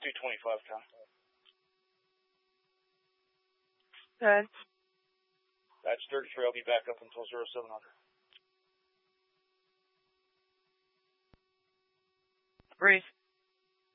225, Tom. Good. That's 33. I'll be back up until 0700. Bruce.